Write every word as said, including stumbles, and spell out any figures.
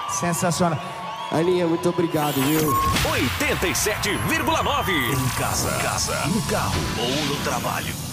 Sensacional. Aninha, muito obrigado, viu? oitenta e sete vírgula nove. Em casa, casa, no carro ou no trabalho.